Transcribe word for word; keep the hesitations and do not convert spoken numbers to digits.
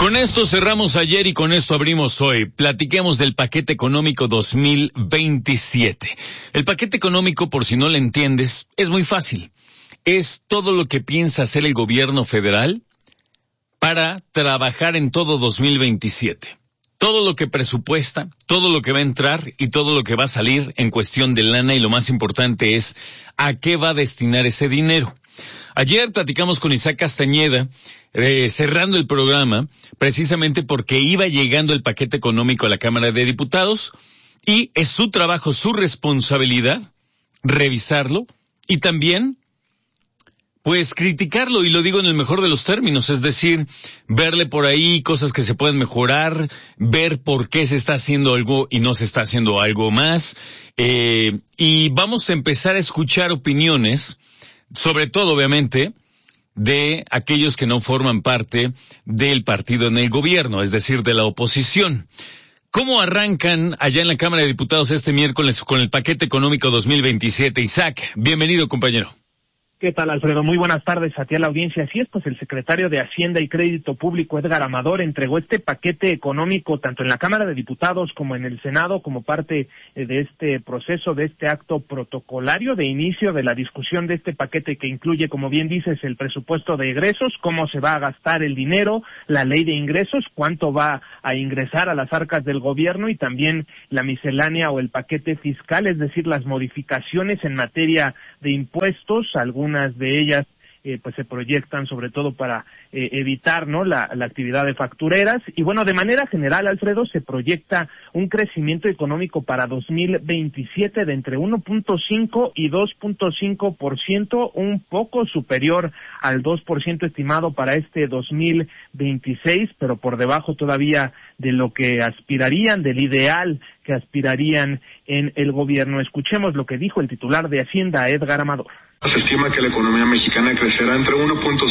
Con esto cerramos ayer y con esto abrimos hoy. Platiquemos del paquete económico dos mil veintisiete. El paquete económico, por si no lo entiendes, es muy fácil. Es todo lo que piensa hacer el gobierno federal para trabajar en todo dos mil veintisiete. Todo lo que presupuesta, todo lo que va a entrar y todo lo que va a salir en cuestión de lana, y lo más importante es a qué va a destinar ese dinero. Ayer platicamos con Isaac Castañeda, eh, cerrando el programa, precisamente porque iba llegando el paquete económico a la Cámara de Diputados, y es su trabajo, su responsabilidad, revisarlo y también pues criticarlo, y lo digo en el mejor de los términos, es decir, verle por ahí cosas que se pueden mejorar, ver por qué se está haciendo algo y no se está haciendo algo más, eh, y vamos a empezar a escuchar opiniones, sobre todo obviamente, de aquellos que no forman parte del partido en el gobierno, es decir, de la oposición. ¿Cómo arrancan allá en la Cámara de Diputados este miércoles con el paquete económico dos mil veintisiete? Isaac, bienvenido, compañero. ¿Qué tal, Alfredo? Muy buenas tardes a ti, a la audiencia. Así es, pues el secretario de Hacienda y Crédito Público, Edgar Amador, entregó este paquete económico tanto en la Cámara de Diputados como en el Senado como parte de este proceso, de este acto protocolario de inicio de la discusión de este paquete que incluye, como bien dices, el presupuesto de egresos, cómo se va a gastar el dinero, la ley de ingresos, cuánto va a ingresar a las arcas del gobierno y también la miscelánea o el paquete fiscal, es decir, las modificaciones en materia de impuestos, algunos Algunas de ellas eh, pues se proyectan sobre todo para eh, evitar no la, la actividad de factureras. Y bueno, de manera general, Alfredo, se proyecta un crecimiento económico para dos mil veintisiete de entre uno punto cinco y dos punto cinco por ciento, un poco superior al dos por ciento estimado para este dos mil veintiséis, pero por debajo todavía de lo que aspirarían, del ideal que aspirarían en el gobierno. Escuchemos lo que dijo el titular de Hacienda, Edgar Amador. Se estima que la economía mexicana crecerá entre uno punto